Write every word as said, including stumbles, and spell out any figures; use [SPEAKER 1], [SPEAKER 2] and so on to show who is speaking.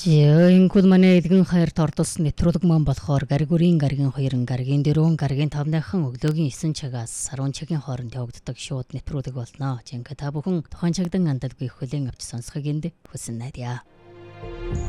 [SPEAKER 1] Ингүүл манай эдгэн хаярт ордулсан нэвтрүүлэг маань болохоор гаригүрийн гаригийн хоёрын гаригийн дөрвөн гаригийн тавныхан өглөөгийн эсэн цагаас сарван цагийн хооронд явагддаг шууд нэвтрүүлэг болно. Жинхэнэ та бүхэн тухайн цагдан андалгүй хүлээн авч сонсохыг энд хүсэн найдаа.